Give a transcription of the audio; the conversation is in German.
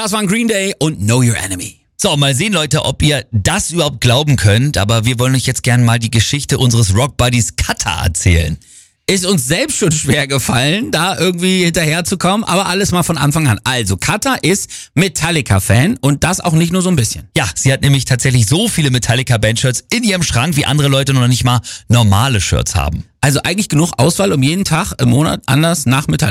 Das waren Green Day und Know Your Enemy. So, mal sehen, Leute, ob ihr das überhaupt glauben könnt, aber wir wollen euch jetzt gerne mal die Geschichte unseres Rock-Buddies Kata erzählen. Ist uns selbst schon schwer gefallen, da irgendwie hinterherzukommen, aber alles mal von Anfang an. Also, Kata ist Metallica-Fan und das auch nicht nur so ein bisschen. Ja, sie hat nämlich tatsächlich so viele Metallica-Bandshirts in ihrem Schrank, wie andere Leute noch nicht mal normale Shirts haben. Also eigentlich genug Auswahl, um jeden Tag im Monat anders nach Metallica